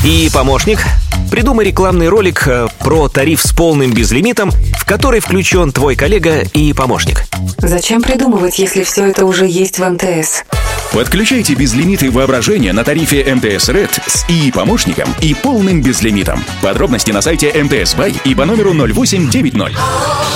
И помощник. Придумай рекламный ролик про тариф с полным безлимитом, в который включен твой коллега и помощник. Зачем придумывать, если все это уже есть в МТС? Подключайте безлимиты воображения на тарифе МТС Red с ИИ-помощником и полным безлимитом. Подробности на сайте МТС Бай и по номеру 0890.